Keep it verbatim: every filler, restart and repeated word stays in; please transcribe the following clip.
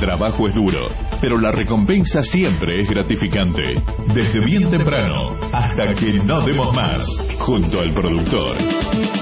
trabajo es duro, pero la recompensa siempre es gratificante. Desde bien temprano hasta que no demos más, junto al productor.